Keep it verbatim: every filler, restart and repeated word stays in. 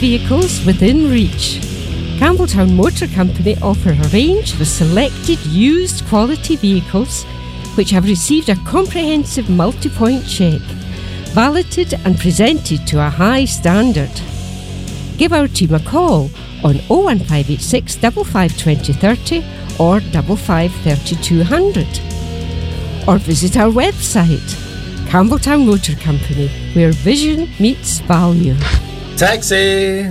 vehicles within reach. Campbelltown Motor Company offer a range of selected used quality vehicles which have received a comprehensive multi-point check, validated and presented to a high standard. Give our team a call on oh one five eight six, five five two oh three oh or five five three two hundred. Or visit our website, Campbelltown Motor Company, where vision meets value. Taxi!